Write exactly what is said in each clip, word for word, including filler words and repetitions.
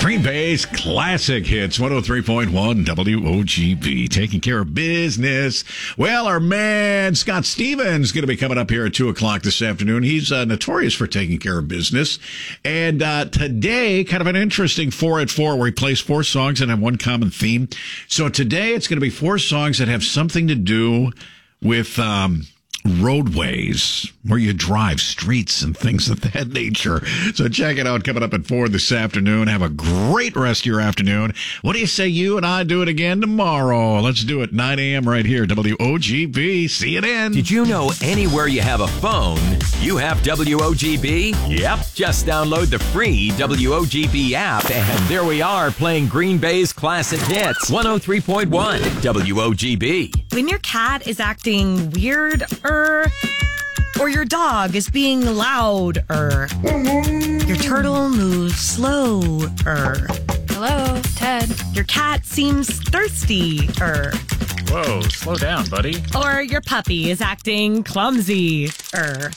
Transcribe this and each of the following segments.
Green Bay's classic hits, one oh three point one W O G B, taking care of business. Well, our man Scott Stevens is going to be coming up here at two o'clock this afternoon. He's uh, notorious for taking care of business. And uh, today, kind of an interesting four at four, where he plays four songs that have one common theme. So today, it's going to be four songs that have something to do with um, roadways, where you drive, streets, and things of that nature. So check it out, coming up at four this afternoon. Have a great rest of your afternoon. What do you say you and I do it again tomorrow? Let's do it, nine a.m. right here, W O G B. See you then. Did you know anywhere you have a phone, you have W O G B? Yep. Just download the free W O G B app, and there we are, playing Green Bay's classic hits. one oh three point one W O G B. When your cat is acting weird, er, or your dog is being loud, er, your turtle moves slow, er. Hello, Ted. Your cat seems thirsty, er. Whoa, slow down, buddy. Or your puppy is acting clumsy, er.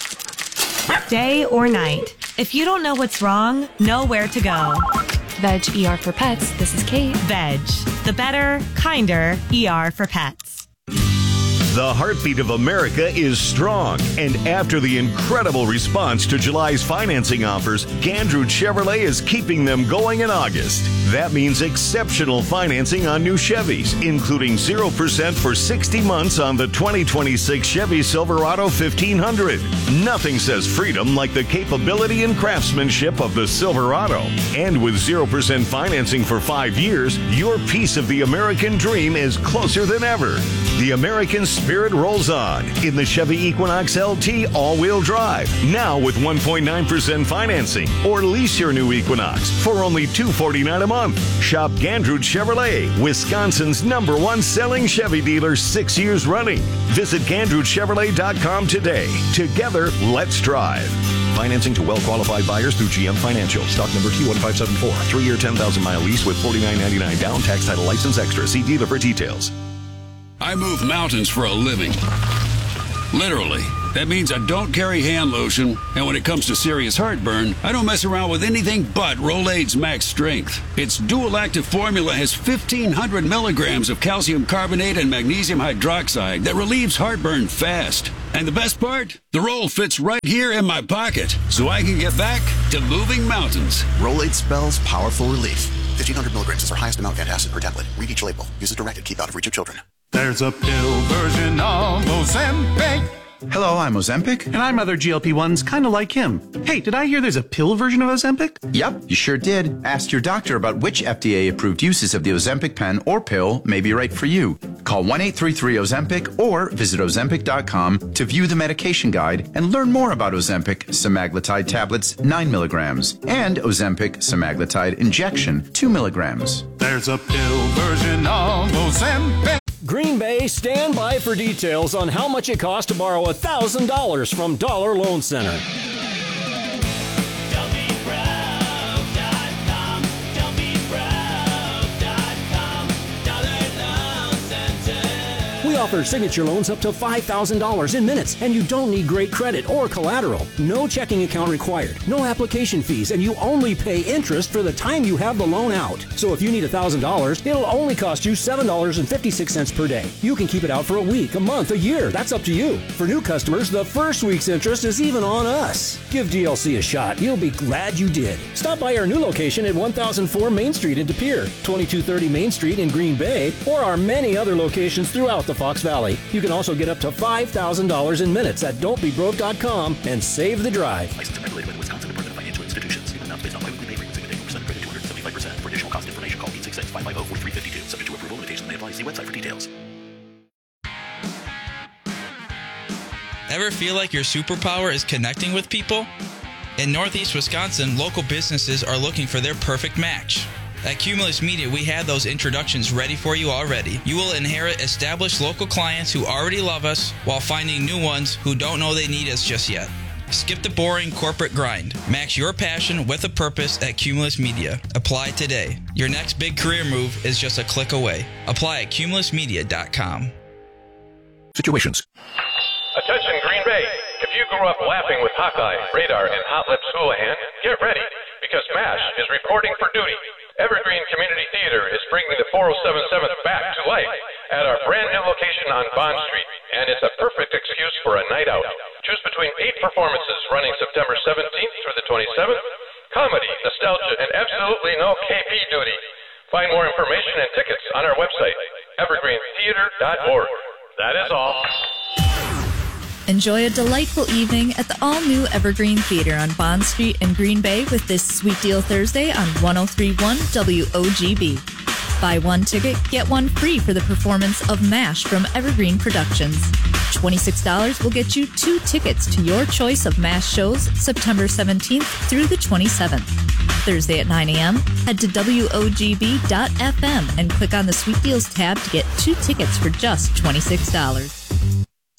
Day or night, if you don't know what's wrong, know where to go. Veg E R for Pets. This is Kate. Veg, the better, kinder E R for pets. The heartbeat of America is strong, and after the incredible response to July's financing offers, Gandrud Chevrolet is keeping them going in August. That means exceptional financing on new Chevys, including zero percent for sixty months on the twenty twenty-six Chevy Silverado fifteen hundred. Nothing says freedom like the capability and craftsmanship of the Silverado. And with zero percent financing for five years, your piece of the American dream is closer than ever. The American spirit rolls on in the Chevy Equinox L T all-wheel drive, now with one point nine percent financing, or lease your new Equinox for only two hundred forty-nine dollars a month. Shop Gandrud Chevrolet, Wisconsin's number one selling Chevy dealer six years running. Visit Gandrud Chevrolet dot com today. Together, let's drive. Financing to well-qualified buyers through G M Financial. Stock number Q one five seven four. Three-year, ten thousand mile lease with forty-nine ninety-nine down, tax title license extra. See dealer for details. I move mountains for a living. Literally. That means I don't carry hand lotion, and when it comes to serious heartburn, I don't mess around with anything but Rolaids Max Strength. Its dual-active formula has fifteen hundred milligrams of calcium carbonate and magnesium hydroxide that relieves heartburn fast. And the best part? The roll fits right here in my pocket, so I can get back to moving mountains. Rolaids spells powerful relief. fifteen hundred milligrams is our highest amount of antacid per tablet. Read each label. Use as directed. Keep out of reach of children. There's a pill version of Ozempic. Hello, I'm Ozempic. And I'm other G L P ones kind of like him. Hey, did I hear there's a pill version of Ozempic? Yep, you sure did. Ask your doctor about which F D A-approved uses of the Ozempic pen or pill may be right for you. Call one eight three three Ozempic or visit Ozempic dot com to view the medication guide and learn more about Ozempic semaglutide tablets nine milligrams and Ozempic semaglutide injection two milligrams. There's a pill version of Ozempic. Green Bay, stand by for details on how much it costs to borrow one thousand dollars from Dollar Loan Center. We offer signature loans up to five thousand dollars in minutes, and you don't need great credit or collateral. No checking account required, no application fees, and you only pay interest for the time you have the loan out. So if you need one thousand dollars, it'll only cost you seven dollars and fifty-six cents per day. You can keep it out for a week, a month, a year. That's up to you. For new customers, the first week's interest is even on us. Give D L C a shot. You'll be glad you did. Stop by our new location at one thousand four Main Street in De Pere, twenty-two thirty Main Street in Green Bay, or our many other locations throughout the Fox Valley. You can also get up to five thousand dollars in minutes at don't be broke dot com and save the drive. Licensed and regulated by the Wisconsin Department of Financial Institutions. Announced based on biweekly pay rates. Single day percent credit two hundred seventy-five percent. For additional cost information, call eight six six, five five zero, four three five two. Subject to approval. Limitations may apply. See website for details. Ever feel like your superpower is connecting with people? In Northeast Wisconsin, local businesses are looking for their perfect match. At Cumulus Media, we have those introductions ready for you already. You will inherit established local clients who already love us while finding new ones who don't know they need us just yet. Skip the boring corporate grind. Match your passion with a purpose at Cumulus Media. Apply today. Your next big career move is just a click away. Apply at cumulus media dot com. Situations. Attention Green Bay. If you grew up laughing with Hawkeye, Radar, and Hot Lips Houlihan, get ready, because MASH is reporting for duty. Evergreen Community Theater is bringing the four oh seven seventh back to life at our brand new location on Bond Street, and it's a perfect excuse for a night out. Choose between eight performances running September seventeenth through the twenty-seventh, comedy, nostalgia, and absolutely no K P duty. Find more information and tickets on our website, evergreen theater dot org. That is all. Enjoy a delightful evening at the all-new Evergreen Theater on Bond Street in Green Bay with this Sweet Deal Thursday on one oh three point one W O G B. Buy one ticket, get one free for the performance of MASH from Evergreen Productions. twenty-six dollars will get you two tickets to your choice of MASH shows September seventeenth through the twenty-seventh. Thursday at nine a.m., head to W O G B dot F M and click on the Sweet Deals tab to get two tickets for just twenty-six dollars.